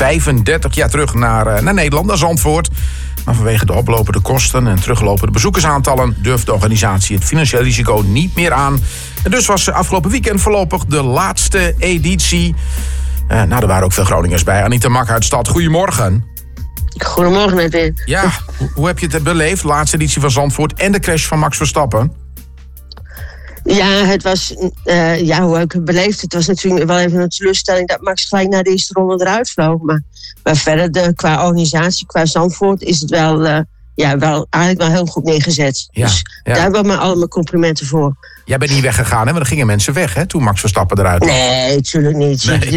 35 jaar terug naar Nederland, naar Zandvoort. Maar vanwege de oplopende kosten en teruglopende bezoekersaantallen durft de organisatie het financiële risico niet meer aan. En dus was afgelopen weekend voorlopig de laatste editie. Er waren ook veel Groningers bij. Anita Mak uit Stad, goedemorgen. Goedemorgen, Edwin. Ja, hoe heb je het beleefd? Laatste editie van Zandvoort en de crash van Max Verstappen. Ja, het was, hoe heb ik het beleefd? Het was natuurlijk wel even een teleurstelling dat Max gelijk na de eerste ronde eruit vloog. Maar verder, qua organisatie, qua Zandvoort, is het wel eigenlijk wel heel goed neergezet. Ja, dus daar hebben we maar allemaal complimenten voor. Jij bent niet weggegaan, hè? Maar er gingen mensen weg, hè? Toen Max Verstappen eruit was. Nee, natuurlijk niet. Nee.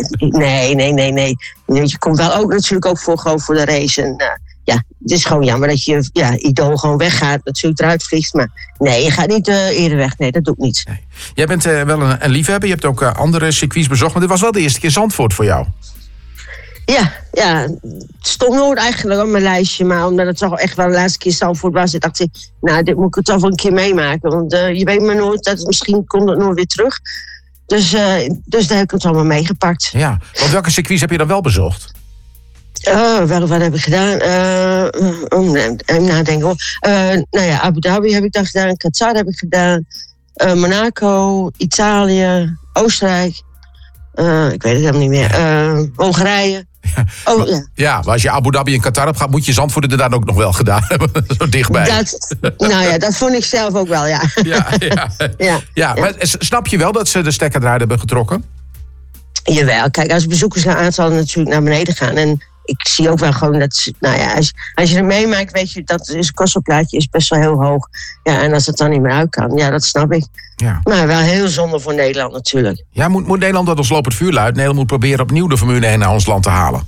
Nee. Je komt wel ook natuurlijk ook voor de race. En, het is gewoon jammer dat je idool gewoon weggaat, natuurlijk eruit vliegt. Maar nee, je gaat niet eerder weg. Nee, dat doe ik niet. Nee. Jij bent wel een liefhebber. Je hebt ook andere circuits bezocht. Maar dit was wel de eerste keer Zandvoort voor jou. Ja, het stond nooit eigenlijk op mijn lijstje. Maar omdat het toch echt wel de laatste keer Zandvoort was, dacht ik, dit moet ik toch wel een keer meemaken. Want je weet maar nooit, dat misschien komt het nooit weer terug. Dus daar heb ik het allemaal meegepakt. Ja, want welke circuits heb je dan wel bezocht? Wat heb ik gedaan? Even nadenken hoor. Abu Dhabi heb ik dan gedaan. Qatar heb ik gedaan. Monaco, Italië, Oostenrijk. Ik weet het helemaal niet meer. Hongarije. Ja, maar als je Abu Dhabi en Qatar hebt gehad, moet je Zandvoort inderdaad ook nog wel gedaan hebben. Zo dichtbij. Dat vond ik zelf ook wel, ja. Ja, maar snap je wel dat ze de stekker eruit hebben getrokken? Jawel, kijk, als bezoekers naar aantallen natuurlijk naar beneden gaan. En ik zie ook wel gewoon dat, als je er meemaakt, weet je, dat het kostenplaatje is best wel heel hoog. Ja, en als het dan niet meer uit kan, dat snap ik. Ja. Maar wel heel zonde voor Nederland natuurlijk. Ja, moet Nederland dat als lopend vuur luidt? Nederland moet proberen opnieuw de Formule 1 naar ons land te halen.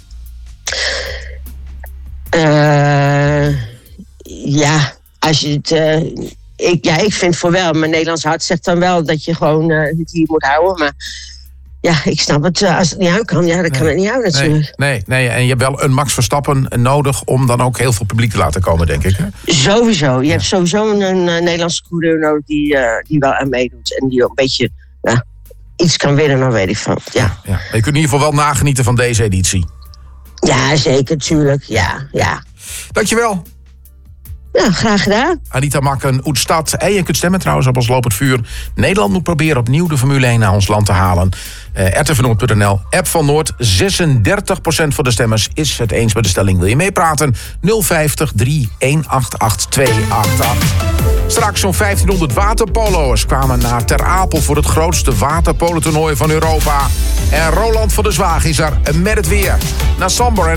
Als je het... ik vind voor wel. Mijn Nederlands hart zegt dan wel dat je gewoon het hier moet houden. Maar ik snap het. Als het niet uit kan, dan kan het niet uit natuurlijk. Nee. En je hebt wel een Max Verstappen nodig om dan ook heel veel publiek te laten komen, denk ik. Hè? Sowieso. Je hebt sowieso een Nederlandse coureur nodig die wel aan meedoet. En die ook een beetje iets kan winnen, dan weet ik van. Ja. Je kunt in ieder geval wel nagenieten van deze editie. Ja, zeker, tuurlijk. Ja. Dankjewel. Ja, graag gedaan. Anita Mak, Oudstad. En je kunt stemmen trouwens op als lopend vuur. Nederland moet proberen opnieuw de Formule 1 naar ons land te halen. rtvnoord.nl, app van Noord. 36% van de stemmers is het eens met de stelling. Wil je meepraten? 050 3188 288. Straks zo'n 1500 waterpolo'ers kwamen naar Ter Apel voor het grootste waterpolotoernooi van Europa. En Roland van der Zwaag is er met het weer. Naar Samber.